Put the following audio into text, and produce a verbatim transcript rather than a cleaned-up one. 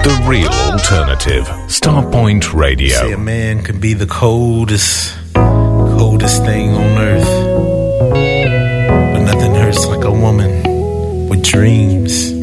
The real alternative. Starpoint Radio. Say a man can be the coldest, coldest thing on earth, but nothing hurts like a woman with dreams.